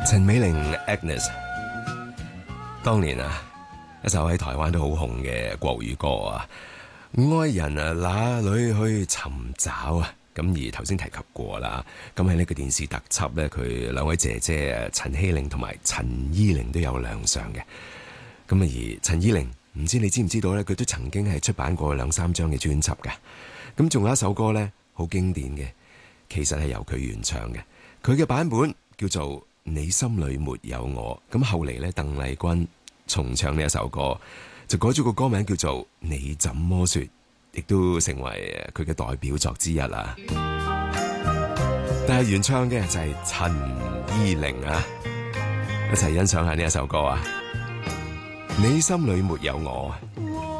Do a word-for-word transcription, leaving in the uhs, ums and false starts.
陳美玲 Agnes， 當年啊，一首喺台灣都好紅嘅國語歌啊，愛人啊哪裏去尋找啊？咁而頭先提及過啦，咁喺呢個電視特輯咧，佢兩位姐姐啊，陳希玲同埋陳依玲都有亮相嘅。咁啊，而陳依玲唔知你知唔知道咧，佢都曾經係出版過兩三張嘅專輯嘅。咁仲有一首歌咧，好經典嘅，其實係由佢原唱嘅，佢嘅版本叫做你心裏沒有我。咁後嚟咧，鄧麗君重唱呢一首歌，就改咗個歌名叫做你怎麼說，亦都成為佢嘅代表作之一啦。但係原唱嘅就係陳依玲啊，一齊欣賞下呢一首歌啊！你心裏沒有我。